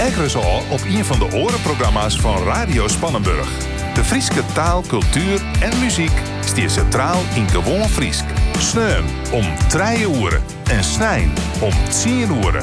Kijken ze al op een van de orenprogramma's van Radio Spannenburg. De Frieske taal, cultuur en muziek stiert centraal in Gewoon Friesk. Sneum om 3 uur en snijn om 10 uur.